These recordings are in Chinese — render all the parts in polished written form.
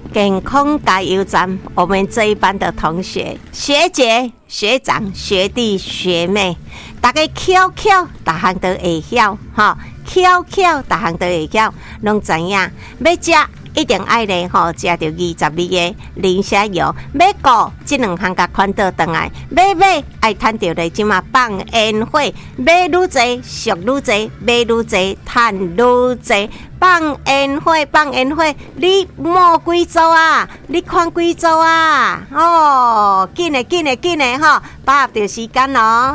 健康加油站，我们这一班的同学、学姐、学长、学弟、学妹，大家巧，大项都会晓哈，巧，大项都会晓，拢知影要食。一定爱咧吼，食着22个磷虾油，要顾这两项甲款倒转来，买爱赚着咧，即马放烟火，买愈济俗愈济，买愈济赚愈济，放烟火，你摸几组啊？你看几组啊？哦，紧嘞吼，把握着时间哦。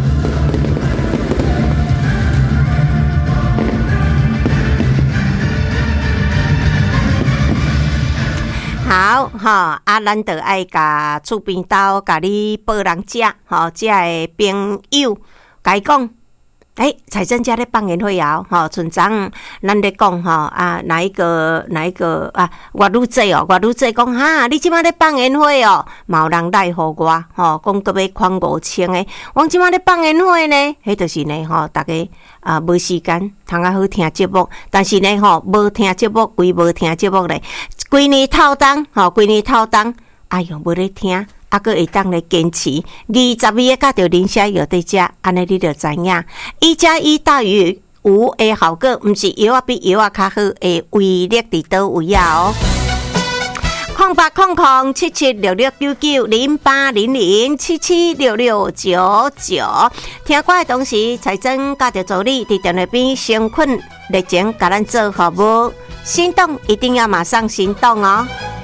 好哈，咱就爱甲厝边斗，甲你报人食，吼，这个朋友，甲伊讲，财政家咧放烟火哦，吼，村长，咱咧讲吼哪一个啊，我愈济讲哈，你即摆咧放烟火哦，嘛有人来互我，吼，讲搁要款5000的，我即摆咧放烟火呢，迄就是呢，吼，大家无时间，通啊好听节目，但是呢，吼，无听节目归无听节目咧。规年透冬，哎哟，无咧听，搁会当咧坚持22个甲着磷虾药在食，安尼你就知影，1+1大于5的效果，毋是药啊比药啊较好，的威力伫倒位啊哦。08007766990800776699，听歌的同时，财政甲着助理伫电话边先困热情，甲咱做服务。心动一定要马上行动哦！